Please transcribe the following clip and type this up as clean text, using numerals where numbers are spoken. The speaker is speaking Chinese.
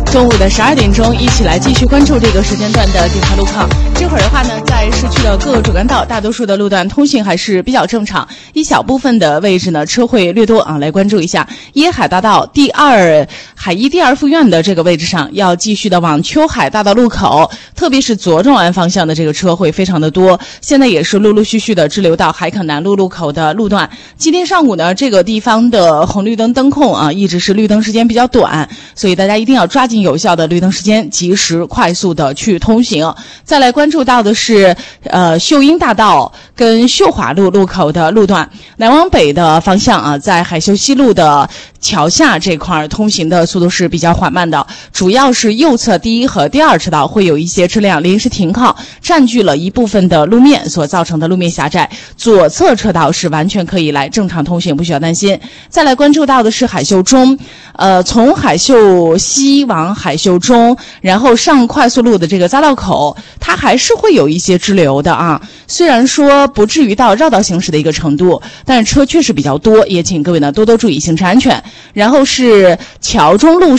中午的12点钟，一起来继续关注这个时间段的电台路况。这会儿的话呢，在市区的各个主干道，大多数的路段通行还是比较正常，一小部分的位置呢，车会略多啊。来关注一下椰海大道海一第二附院的这个位置上，要继续的往秋海大道路口，特别是左转弯方向的这个车会非常的多。现在也是陆陆续续的滞留到海口南路路口的路段。今天上午呢，这个地方的红绿灯灯控啊，一直是绿灯时间比较短，所以大家一定要抓紧有效的绿灯时间，及时快速的去通行。再来关注到的是秀英大道跟秀华路路口的路段，南往北的方向啊，在海秀西路的桥下这块通行的速度是比较缓慢的，主要是右侧第一和第二车道会有一些车辆临时停靠，占据了一部分的路面所造成的路面狭窄，左侧车道是完全可以来正常通行，不需要担心。再来关注到的是海秀中，从海秀西往海秀中，然后上快速路的这个匝道口，它还是会有一些滞留的啊。虽然说不至于到绕道行驶的一个程度，但是车确实比较多，也请各位呢多多注意行车安全。然后是桥中路